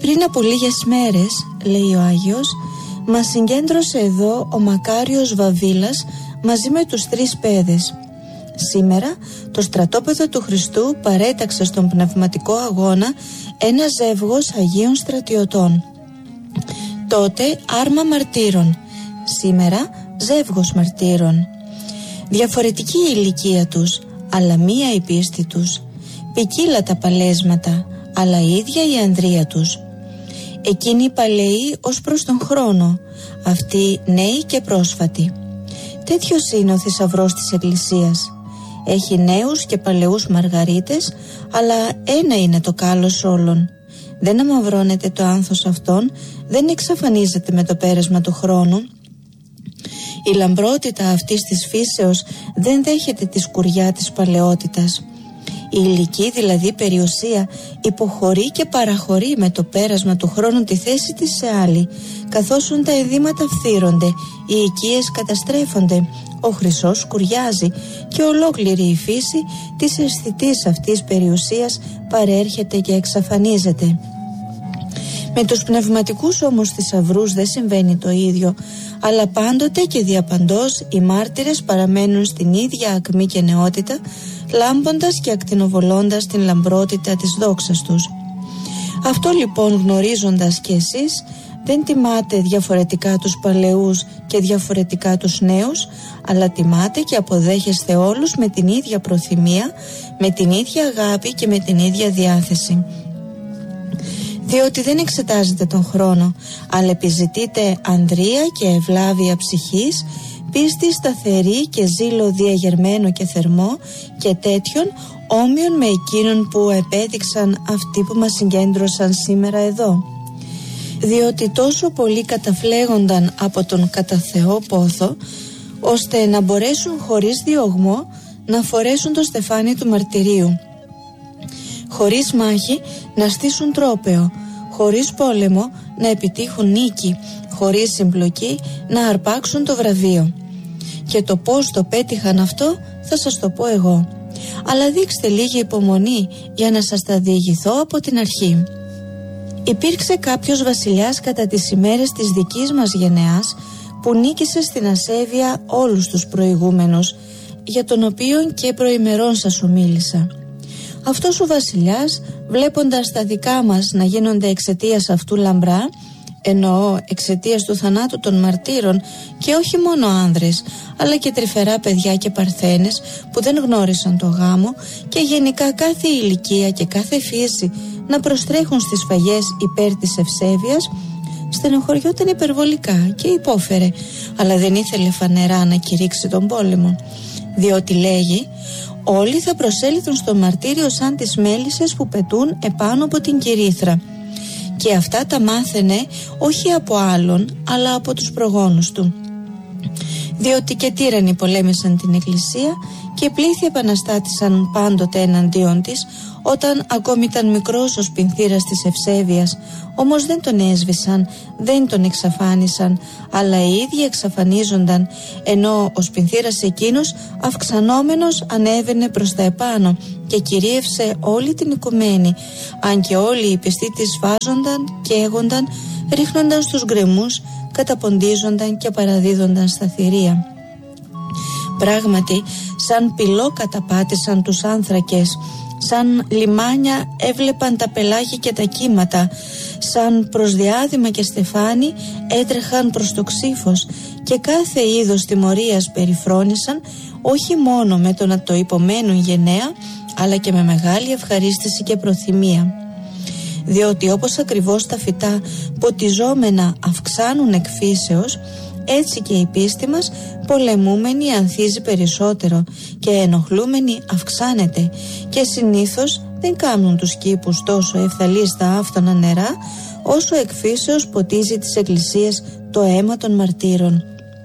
πριν από λίγες μέρες, λέει ο Άγιος, μας συγκέντρωσε εδώ ο μακάριος Βαβίλας μαζί με τους 3 παιδες. Σήμερα το στρατόπεδο του Χριστού παρέταξε στον πνευματικό αγώνα ένα ζεύγος Αγίων στρατιωτών. Τότε άρμα μαρτύρων, σήμερα ζεύγος μαρτύρων. Διαφορετική η ηλικία τους, αλλά μία η πίστη τους. Ποικίλα τα παλέσματα, αλλά ίδια η ανδρεία τους. Εκείνοι οι παλαιοί ως προς τον χρόνο, αυτοί νέοι και πρόσφατοι. Τέτοιος είναι ο θησαυρός της Εκκλησίας. Έχει νέους και παλαιούς μαργαρίτες, αλλά ένα είναι το κάλος όλων. Δεν αμαυρώνεται το άνθος αυτών, δεν εξαφανίζεται με το πέρασμα του χρόνου. Η λαμπρότητα αυτής της φύσεως δεν δέχεται τη σκουριά της παλαιότητας. Η ηλική δηλαδή περιουσία υποχωρεί και παραχωρεί με το πέρασμα του χρόνου τη θέση της σε άλλη, καθώς τα ειδήματα φθύρονται, οι οικίες καταστρέφονται, ο χρυσός σκουριάζει και ολόκληρη η φύση της αισθητής αυτής περιουσίας παρέρχεται και εξαφανίζεται. Με τους πνευματικούς όμως θησαυρούς δεν συμβαίνει το ίδιο, αλλά πάντοτε και διαπαντός οι μάρτυρες παραμένουν στην ίδια ακμή και νεότητα, λάμποντας και ακτινοβολώντας την λαμπρότητα της δόξας τους. Αυτό λοιπόν γνωρίζοντας κι εσείς, δεν τιμάτε διαφορετικά τους παλαιούς και διαφορετικά τους νέους, αλλά τιμάτε και αποδέχεστε όλους με την ίδια προθυμία, με την ίδια αγάπη και με την ίδια διάθεση. Διότι δεν εξετάζετε τον χρόνο, αλλά επιζητείτε ανδρεία και ευλάβεια ψυχής, πίστη σταθερή και ζήλο διαγερμένο και θερμό και τέτοιον όμοιον με εκείνον που επέδειξαν αυτοί που μας συγκέντρωσαν σήμερα εδώ. Διότι τόσο πολλοί καταφλέγονταν από τον κατά Θεό πόθο, ώστε να μπορέσουν χωρίς διωγμό να φορέσουν το στεφάνι του μαρτυρίου, χωρίς μάχη να στήσουν τρόπαιο, χωρίς πόλεμο να επιτύχουν νίκη, χωρίς συμπλοκή να αρπάξουν το βραβείο. Και το πώς το πέτυχαν αυτό θα σας το πω εγώ, αλλά δείξτε λίγη υπομονή για να σας τα διηγηθώ από την αρχή. Υπήρξε κάποιος βασιλιάς κατά τις ημέρες της δικής μας γενεάς που νίκησε στην ασέβεια όλους τους προηγούμενους, για τον οποίον και προημερών σας ομίλησα. Αυτός ο βασιλιάς, βλέποντας τα δικά μας να γίνονται εξαιτίας αυτού λαμπρά, εννοώ εξαιτίας του θανάτου των μαρτύρων, και όχι μόνο άνδρες, αλλά και τρυφερά παιδιά και παρθένες που δεν γνώρισαν το γάμο, και γενικά κάθε ηλικία και κάθε φύση να προστρέχουν στις φαγές υπέρ της ευσέβειας, στενοχωριόταν υπερβολικά και υπόφερε, αλλά δεν ήθελε φανερά να κηρύξει τον πόλεμο, διότι λέγει, όλοι θα προσέλθουν στο μαρτύριο σαν τις μέλισσες που πετούν επάνω από την κυρίθρα. Και αυτά τα μάθαινε όχι από άλλον, αλλά από τους προγόνους του. Διότι και τύρανοι πολέμησαν την Εκκλησία και πλήθη επαναστάτησαν πάντοτε εναντίον της, όταν ακόμη ήταν μικρός ο σπινθήρας της ευσέβειας, όμως δεν τον έσβησαν, δεν τον εξαφάνισαν, αλλά οι ίδιοι εξαφανίζονταν, ενώ ο σπινθήρας εκείνος αυξανόμενος ανέβαινε προς τα επάνω και κυρίευσε όλη την οικουμένη, αν και όλοι οι πιστοί της βάζονταν, καίγονταν, ρίχνονταν στους γκρεμούς, καταποντίζονταν και παραδίδονταν στα θηρία. Πράγματι, σαν πυλό καταπάτησαν τους άνθρακες, σαν λιμάνια έβλεπαν τα πελάγια και τα κύματα, σαν προς διάδημα και στεφάνι έτρεχαν προς το ξύφος, και κάθε είδος τιμωρίας περιφρόνησαν, όχι μόνο με το να το υπομένουν γενναία, αλλά και με μεγάλη ευχαρίστηση και προθυμία. Διότι όπως ακριβώς τα φυτά ποτιζόμενα αυξάνουν εκ φύσεως, έτσι και η πίστη μας πολεμούμενη ανθίζει περισσότερο και ενοχλούμενη αυξάνεται, και συνήθως δεν κάνουν τους κήπους τόσο ευθαλείς στα άφθονα νερά, όσο εκ φύσεως ποτίζει τις εκκλησίες το αίμα των μαρτύρων.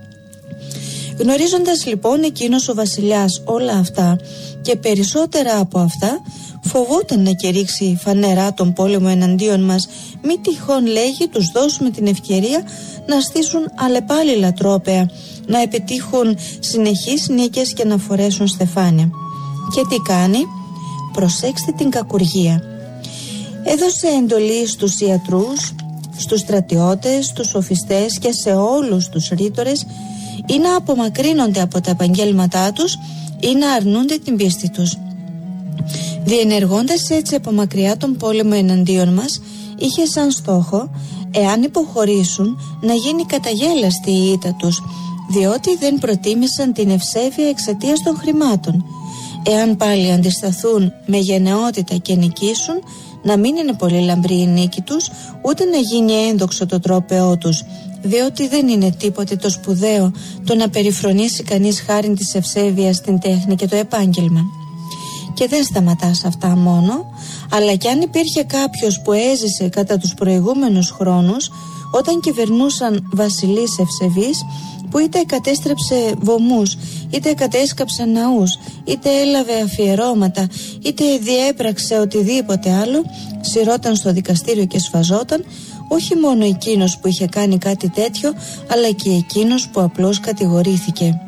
Γνωρίζοντας λοιπόν εκείνος ο βασιλιάς όλα αυτά και περισσότερα από αυτά, φοβόταν να κηρύξει φανερά τον πόλεμο εναντίον μας, μη τυχόν λέγει τους δώσουμε την ευκαιρία να στήσουν αλλεπάλληλα τρόπαια, να επιτύχουν συνεχείς νίκες και να φορέσουν στεφάνια. Και τι κάνει? Προσέξτε την κακουργία. Έδωσε εντολή στους ιατρούς, στους στρατιώτες, στους σοφιστές και σε όλους τους ρήτορες ή να απομακρύνονται από τα επαγγέλματά τους ή να αρνούνται την πίστη τους. Διενεργώντας έτσι από μακριά τον πόλεμο εναντίον μας, είχε σαν στόχο, εάν υποχωρήσουν, να γίνει καταγέλαστη η ήττα τους, διότι δεν προτίμησαν την ευσέβεια εξαιτίας των χρημάτων. Εάν πάλι αντισταθούν με γενναιότητα και νικήσουν, να μην είναι πολύ λαμπρή η νίκη τους, ούτε να γίνει ένδοξο το τρόπαιό τους, διότι δεν είναι τίποτε το σπουδαίο το να περιφρονήσει κανείς χάριν της ευσέβειας την τέχνη και το επάγγελμα. Και δεν σταματά σε αυτά μόνο, αλλά κι αν υπήρχε κάποιος που έζησε κατά τους προηγούμενους χρόνους, όταν κυβερνούσαν βασιλείς ευσεβείς, που είτε κατέστρεψε βωμούς, είτε κατέσκαψε ναούς, είτε έλαβε αφιερώματα, είτε διέπραξε οτιδήποτε άλλο, σειρώταν στο δικαστήριο και σφαζόταν, όχι μόνο εκείνος που είχε κάνει κάτι τέτοιο, αλλά και εκείνος που απλώς κατηγορήθηκε.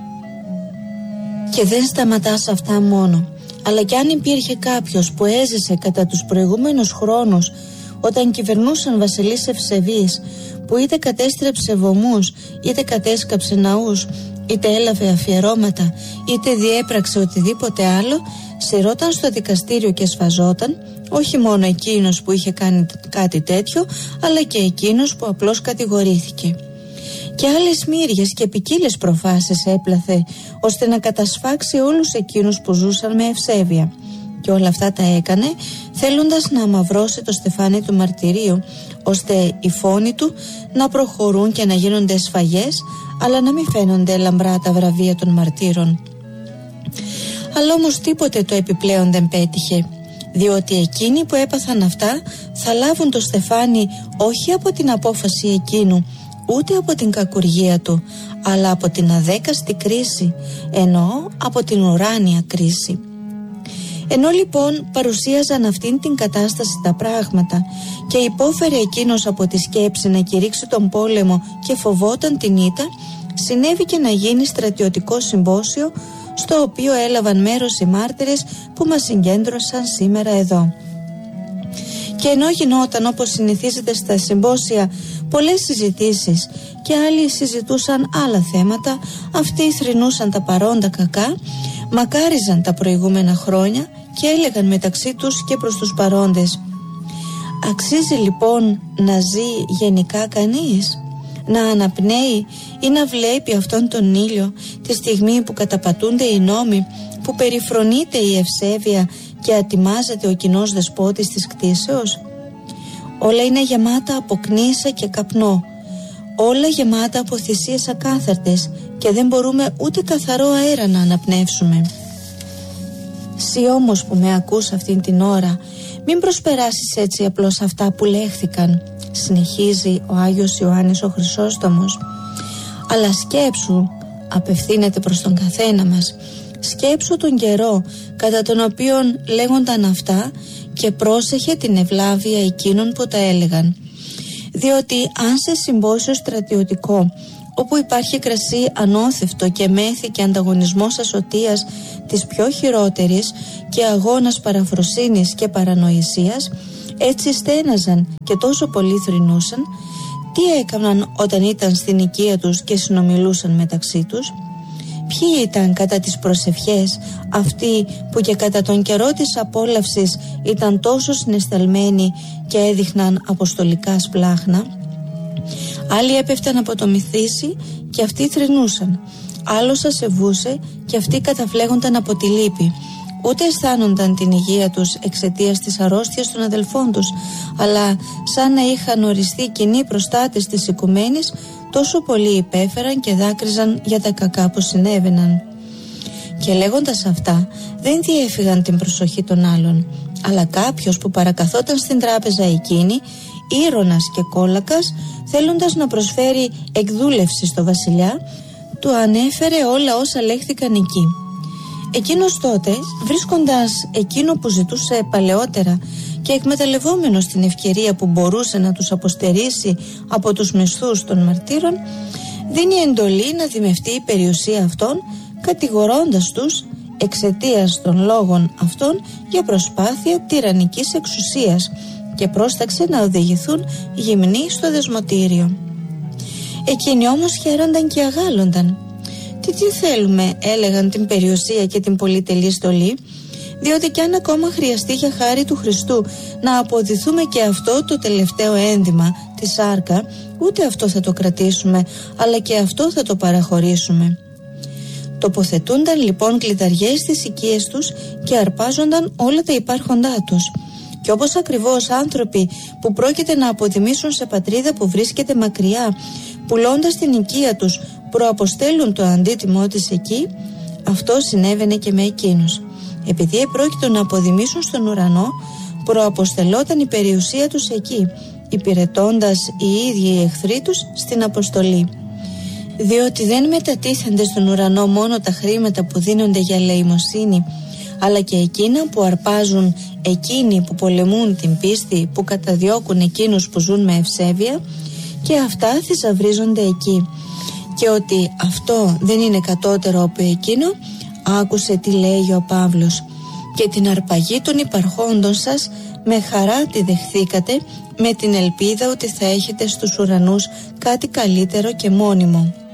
Και δεν σταματά σε αυτά μόνο, αλλά κι αν υπήρχε κάποιος που έζησε κατά τους προηγούμενους χρόνους, όταν κυβερνούσαν βασιλείς ευσεβείς, που είτε κατέστρεψε βωμούς, είτε κατέσκαψε ναούς, είτε έλαβε αφιερώματα, είτε διέπραξε οτιδήποτε άλλο, σειρώταν στο δικαστήριο και σφαζόταν, όχι μόνο εκείνος που είχε κάνει κάτι τέτοιο, αλλά και εκείνος που απλώς κατηγορήθηκε. Και άλλες μύριες και ποικίλες προφάσεις έπλαθε, ώστε να κατασφάξει όλους εκείνους που ζούσαν με ευσέβεια. Και όλα αυτά τα έκανε θέλοντας να αμαυρώσει το στεφάνι του μαρτυρίου, ώστε οι φόνοι του να προχωρούν και να γίνονται σφαγές, αλλά να μην φαίνονται λαμπρά τα βραβεία των μαρτύρων. Αλλά όμως τίποτε το επιπλέον δεν πέτυχε, διότι εκείνοι που έπαθαν αυτά θα λάβουν το στεφάνι όχι από την απόφαση εκείνου, ούτε από την κακουργία του, αλλά από την αδέκαστη κρίση, εννοώ από την ουράνια κρίση. Ενώ λοιπόν παρουσίαζαν αυτήν την κατάσταση τα πράγματα και υπόφερε εκείνος από τη σκέψη να κηρύξει τον πόλεμο και φοβόταν την ήττα, συνέβη και να γίνει στρατιωτικό συμπόσιο, στο οποίο έλαβαν μέρος οι μάρτυρες που μας συγκέντρωσαν σήμερα εδώ. Και ενώ γινόταν, όπως συνηθίζεται στα συμπόσια, πολλές συζητήσεις και άλλοι συζητούσαν άλλα θέματα, αυτοί θρηνούσαν τα παρόντα κακά, μακάριζαν τα προηγούμενα χρόνια και έλεγαν μεταξύ τους και προς τους παρόντες: αξίζει λοιπόν να ζει γενικά κανείς, να αναπνέει ή να βλέπει αυτόν τον ήλιο τη στιγμή που καταπατούνται οι νόμοι, που περιφρονείται η ευσέβεια και ατιμάζεται ο κοινός δεσπότης της κτήσεως? Όλα είναι γεμάτα από κνήσα και καπνό, όλα γεμάτα από θυσίες ακάθαρτες, και δεν μπορούμε ούτε καθαρό αέρα να αναπνεύσουμε. Συ όμως που με ακούς αυτήν την ώρα, μην προσπεράσεις έτσι απλώς αυτά που λέχθηκαν, συνεχίζει ο Άγιος Ιωάννης ο Χρυσόστομος, αλλά σκέψου, απευθύνεται προς τον καθένα μας, σκέψου τον καιρό κατά τον οποίον λέγονταν αυτά και πρόσεχε την ευλάβεια εκείνων που τα έλεγαν. Διότι αν σε συμπόσιο στρατιωτικό, όπου υπάρχει κρασί ανώθευτο και μέθη και ανταγωνισμός ασωτείας της πιο χειρότερης και αγώνας παραφροσύνης και παρανοησίας, έτσι στέναζαν και τόσο πολύ θρηνούσαν, τι έκαναν όταν ήταν στην οικία τους και συνομιλούσαν μεταξύ τους? Ποιοι ήταν κατά τις προσευχές αυτοί που και κατά τον καιρό της απόλαυσης ήταν τόσο συναισθαλμένοι και έδειχναν αποστολικά σπλάχνα? Άλλοι έπεφταν από το μυθίσι και αυτοί θρηνούσαν, άλλος ασεβούσε και αυτοί καταφλέγονταν από τη λύπη. Ούτε αισθάνονταν την υγεία τους εξαιτίας της αρρώστιας των αδελφών τους, αλλά σαν να είχαν οριστεί κοινοί προστάτες της οικουμένης, τόσο πολύ υπέφεραν και δάκρυζαν για τα κακά που συνέβαιναν. Και λέγοντας αυτά, δεν διέφυγαν την προσοχή των άλλων, αλλά κάποιος που παρακαθόταν στην τράπεζα εκείνη, ήρωνας και κόλακας, θέλοντας να προσφέρει εκδούλευση στο βασιλιά, του ανέφερε όλα όσα λέχθηκαν εκεί. Εκείνος τότε, βρίσκοντας εκείνο που ζητούσε παλαιότερα και εκμεταλλευόμενος την ευκαιρία που μπορούσε να τους αποστερήσει από τους μισθούς των μαρτύρων, δίνει εντολή να δημευτεί η περιουσία αυτών, κατηγορώντας τους εξαιτίας των λόγων αυτών για προσπάθεια τυραννικής εξουσίας και πρόσταξε να οδηγηθούν γυμνοί στο δεσμοτήριο. Εκείνοι όμως χαίρονταν και αγάλλονταν. Τι θέλουμε, έλεγαν, την περιουσία και την πολυτελή στολή, διότι κι αν ακόμα χρειαστεί για χάρη του Χριστού να αποδηθούμε και αυτό το τελευταίο ένδυμα, τη σάρκα, ούτε αυτό θα το κρατήσουμε, αλλά και αυτό θα το παραχωρήσουμε. Τοποθετούνταν λοιπόν κλειδαριές στις οικίες τους και αρπάζονταν όλα τα υπάρχοντά τους. Και όπως ακριβώς άνθρωποι που πρόκειται να αποδημήσουν σε πατρίδα που βρίσκεται μακριά, πουλώντας την οικία τους, προαποστέλουν το αντίτιμό της εκεί, αυτό συνέβαινε και με εκείνους. Επειδή επρόκειτο να αποδημήσουν στον ουρανό, προαποστελόταν η περιουσία τους εκεί, υπηρετώντας οι ίδιοι οι εχθροί τους στην αποστολή. Διότι δεν μετατίθενται στον ουρανό μόνο τα χρήματα που δίνονται για ελεημοσύνη, αλλά και εκείνα που αρπάζουν εκείνοι που πολεμούν την πίστη, που καταδιώκουν εκείνους που ζουν με ευσέβεια, και αυτά θησαυρίζονται εκεί. Και ότι αυτό δεν είναι κατώτερο από εκείνο, άκουσε τι λέει ο Παύλος. Και την αρπαγή των υπαρχόντων σας με χαρά τη δεχθήκατε, με την ελπίδα ότι θα έχετε στους ουρανούς κάτι καλύτερο και μόνιμο.